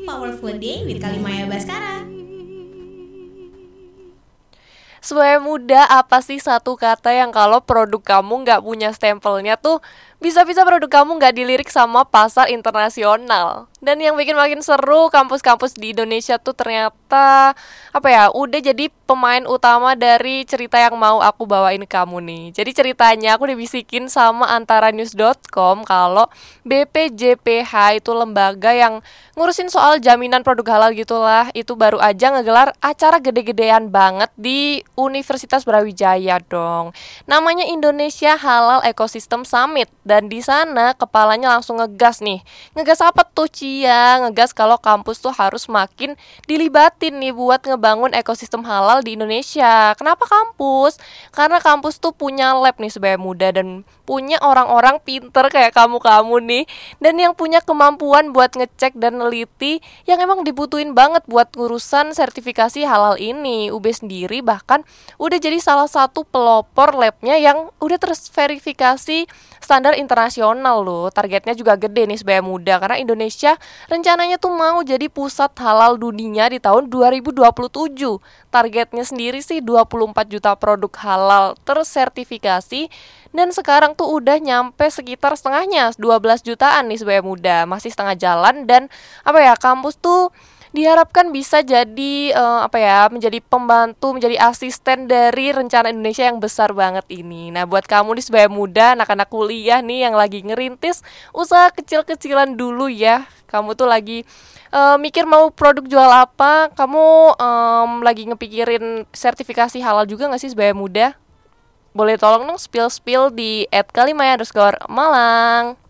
Powerful Day with Kalimaya Baskara. Supaya mudah, apa sih satu kata yang kalau produk kamu nggak punya stempelnya tuh bisa-bisa produk kamu nggak dilirik sama pasar internasional. Dan yang bikin makin seru, kampus-kampus di Indonesia tuh ternyata udah jadi pemain utama dari cerita yang mau aku bawain ke kamu nih. Jadi ceritanya aku dibisikin sama antaranews.com kalau BPJPH itu lembaga yang ngurusin soal jaminan produk halal gitulah. Itu baru aja ngegelar acara gede-gedean banget di Universitas Brawijaya dong. Namanya Indonesia Halal Ecosystem Summit. Dan di sana kepalanya langsung ngegas nih. Ngegas apa tuh Cia? Ngegas kalau kampus tuh harus makin dilibatin nih buat ngebangun ekosistem halal di Indonesia. Kenapa kampus? Karena kampus tuh punya lab nih sebagai muda dan punya orang-orang pinter kayak kamu-kamu nih. Dan yang punya kemampuan buat ngecek dan neliti yang emang dibutuhin banget buat urusan sertifikasi halal ini. UB sendiri bahkan udah jadi salah satu pelopor labnya yang udah terverifikasi standar internasional loh. Targetnya juga gede nih sebagai muda karena Indonesia rencananya tuh mau jadi pusat halal dunia di tahun 2027. Targetnya sendiri sih 24 juta produk halal tersertifikasi dan sekarang tuh udah nyampe sekitar setengahnya 12 jutaan nih sebagai muda. Masih setengah jalan dan kampus tuh diharapkan bisa jadi menjadi pembantu, menjadi asisten dari rencana Indonesia yang besar banget ini. Nah, buat kamu nih sebagai muda, anak-anak kuliah nih yang lagi ngerintis usaha kecil-kecilan dulu ya. Kamu tuh lagi mikir mau produk jual apa? Kamu lagi ngepikirin sertifikasi halal juga gak sih sebagai muda? Boleh tolong dong spill di @kalimaya_malang.